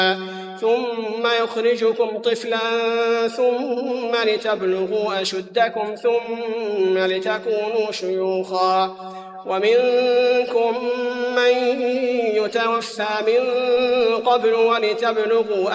ثم يخرجكم طفلا ثم لتبلغوا أشدكم ثم لتكونوا شيوخا ومنكم من يتوفى من قبل ولتبلغوا